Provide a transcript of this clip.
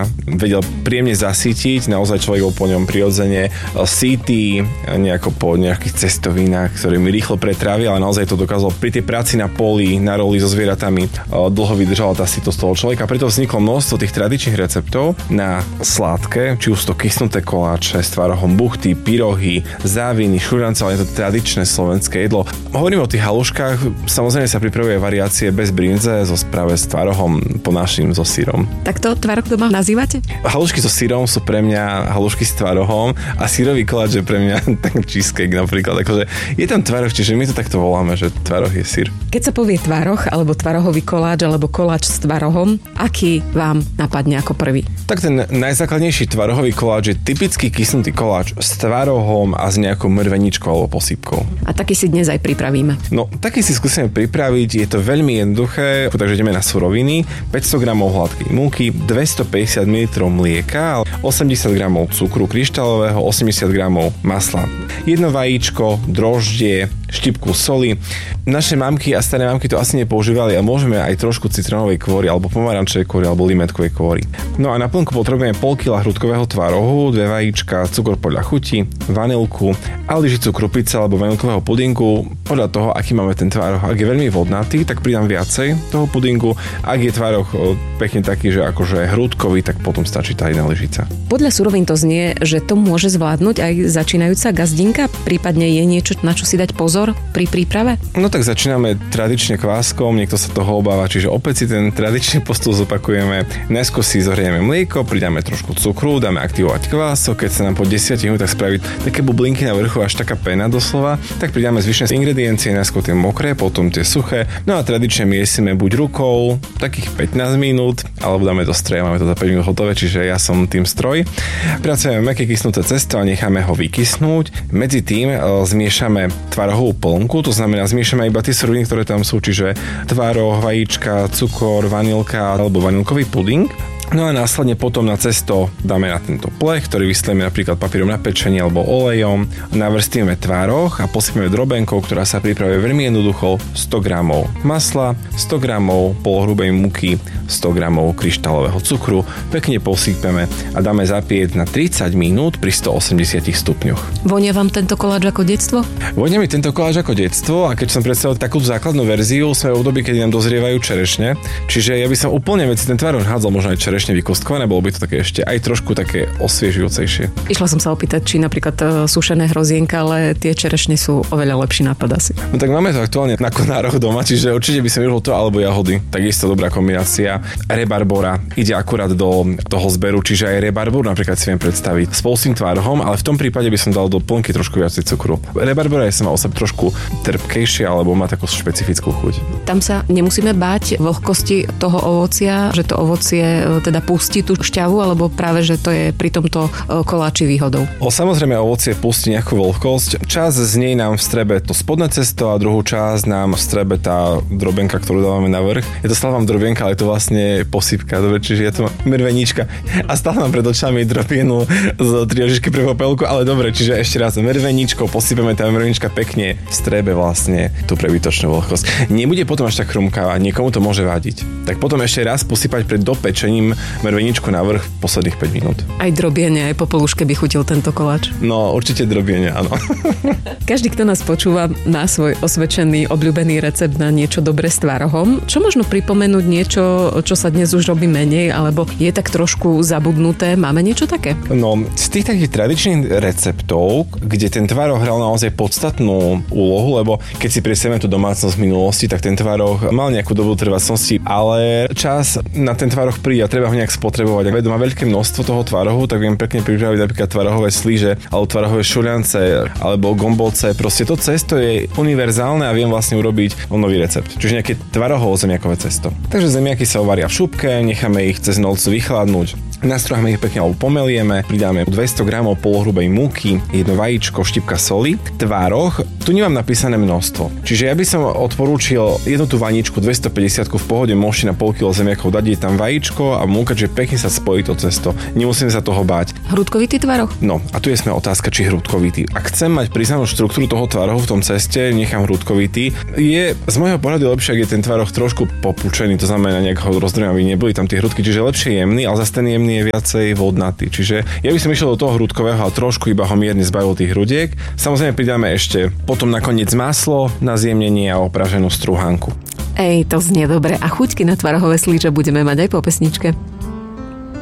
mňa vedel príjemne zasítiť, naozaj človek bol po ňom prirodzene sytý, nejako po nejakých cestovinách, ktoré mi rýchlo pretrávia, ale naozaj to dokázalo pri tej práci na poli, na roli so zvieratami dlho vydržala tá sytosť toho človeka. Preto vzniklo množstvo tých tradičných receptov na sladké, či už to kysnuté koláče s tvarohom, buchty, pyrohy, záviny, šúrance, ale je to tradičné slovenské jedlo. Hovorím o tých haluškách, samozrejme sa pripravuje variácie bez brinze, so práve s tvarohom, po našim so syrom. Tak to tvarok doma nazývate? Halušky so syrom sú pre mňa halušky s tvarohom a syrový koláč je pre mňa tak cheesecake napríklad. Akože je tam tvaroh, čiže my to takto voláme, že tvaroh je syr. Keď sa povie tvaroh, alebo tvarohový koláč, alebo koláč s tvarohom, aký vám napadne ako prvý? Tak ten najzákladnejší tvarohový koláč je typický kysnutý koláč s tvarohom a s nejakou mrveničkou alebo posypkou. A taký si dnes aj pripravíme. No, taký si skúsime pripraviť, je to veľmi jednoduché, takže ideme na suroviny, 500 g hladkej múky, 250 ml mlieka, 80 g cukru kryštálového, 80 g masla, jedno vajíčko, droždie, štipku soli. Naše mamky a staré mamky to asi nepoužívali a môžeme aj trošku citrónovej kôry alebo pomarančovej kôry alebo limetkovej kôry. No a na plnku potrebujeme pol kila hrudkového tvarohu, 2 vajíčka, cukor podľa chuti, vanilku a lyžicu krupice alebo vanilkového pudingu podľa toho, aký máme ten tvaroh. Ak je veľmi vodnatý, tak pridám viacej toho pudingu. Ak je tvaroh pekne taký, že akože hrudkový, tak potom stačí tá jedna lyžica. Podľa surovín to znie, že to môže zvládnuť aj začínajúca gazdinka, prípadne je niečo, na čo si dať pozor pri príprave? No tak začíname tradične kváskom, niekto sa toho obáva, čiže opäť si ten tradičný postup zopakujeme. Najskôr si zohrieme mlieko, pridáme trošku cukru, dáme aktivovať kvások, keď sa nám po 10 minútach spraví také bublinky na vrchu, až taká pena doslova, tak pridáme zvyšné ingrediencie, najskôr tie mokré, potom tie suché. No a tradične miesime buď rukou, takých 15 minút, alebo dáme do stroja, máme to za 5 minút hotové, čiže ja som tým stroj. Pracujeme mäkké kysnuté cesto a necháme ho vykysnúť. Medzi tým zmiešame tvarohovú plnku, to znamená zmiešame iba tie suroviny, ktoré tam sú, čiže tvaroh, vajíčka, cukor, vanilka alebo vanilkový puding. No a následne potom na cesto dáme na tento plech, ktorý vystlieme napríklad papierom na pečenie alebo olejom. Navrstíme tvároh a posypeme drobenkou, ktorá sa pripravuje veľmi jednoducho, 100 g masla, 100 g polohrubej múky, 100 g kryštálového cukru, pekne posypeme a dáme zapieť na 30 minút pri 180 stupňoch. Vonia vám tento koláč ako detstvo? Vonia mi tento koláč ako detstvo a keď som predstavil takú základnú verziu, sme v období, keď nám dozrievajú čerešne, čiže ja by som úplne medzi ten tvároh hádzal možno aj čerešne vykostkované, bolo by to také ešte aj trošku také osviežujúcejšie. Išla som sa opýtať, či napríklad sušené hrozienka, ale tie čerešne sú oveľa lepší nápad asi. No tak máme to aktuálne na konároch doma, čiže určite by som využil to alebo jahody. Takisto dobrá kombinácia. Rebarbora ide akurát do toho zberu, čiže aj rebarboru napríklad si viem predstaviť spolu s tým tvárohom, ale v tom prípade by som dal do plnky trošku viacej cukru. Rebarbora je sama o sebe trošku trpkejšia, alebo má takú špecifickú chuť. Tam sa nemusíme báť vlhkosti toho ovocia, že to ovocie teda pustí tú šťavu, alebo práve, že to je pri tomto koláči výhodou? Samozrejme ovocie pustí nejakú vlhkosť. Časť z nej nám vstrebe to spodné cesto a druhú časť nám vstrebe tá drobenka, ktorú dávame na vrch. Je to stále vám drobenka, ale je to vlastne posypka, dobre, čiže je to mrvenička. A stále mám pred očami drobienu z 3 ožišky pre popelku, ale dobre, čiže ešte raz mrveničkou posypeme, tá mrvenička pekne vstrebe vlastne tú prebytočnú vlhkosť. Nebude potom až tak chrumkavá, niekomu to môže vadiť. Tak potom ešte raz posypať pred dopečením mrveničku na vrch posledných 5 minút. Aj drobiene, aj popoluške by chutil tento koláč. No, určite drobiene, áno. Každý, kto nás počúva, má svoj osvedčený, obľúbený recept na niečo dobré s tvarohom. Čo možno pripomenúť niečo, čo sa dnes už robí menej, alebo je tak trošku zabudnuté? Máme niečo také? No, z tých takých tradičných receptov, kde ten tvaroh hral naozaj podstatnú úlohu, lebo keď si predstavíme tú domácnosť v minulosti, tak ten tvaroh mal nejakú dobu trvácnosti, ale čas na ten tvaroh príde a treba ho nejak spotrebovať. Ak má veľké množstvo toho tvarohu, tak viem pekne pripraviť napríklad tvarohové slíže, alebo tvarohové šuľance, alebo gombolce. Proste to cesto je univerzálne a viem vlastne urobiť nový recept. Čiže nejaké tvarohovo zemiakové cesto. Takže zemiaky sa uvaria v šupke, necháme ich cez noc vychladnúť. Nastráhame ich pekne alebo pomelieme, pridáme 200 g polohrubej múky, jedno vajíčko, štipka soli, tvároh. Tu nemám napísané množstvo. Čiže ja by som odporúčil jednu tú vaničku 250 v pohode, môžete na pol kilo zemiakov dať, je tam vajíčko a múka, že pekne sa spojí to cesto. Nemusím sa toho báť. Hrudkovitý tvaroh? No, a tu je otázka, či hrudkovitý. Ak chcem mať priznanú štruktúru toho tvarohu v tom ceste, nechám hrudkovitý. Je z môjho pohľadu lepšie, ak je ten tvaroh trošku popúčený, to znamená nejak ho rozdriem, aby neboli tam tie hrudky, čiže lepšie jemný, ale zase ten jemný je viacej vodnatý. Čiže ja by som išiel do toho hrudkového a trošku iba ho mierne zbavil tých hrudiek. Samozrejme pridáme ešte potom nakoniec maslo na zjemnenie a opraženú strúhanku. To znie dobre. A chuťky na tvarohové slíče budeme mať aj po pesničke.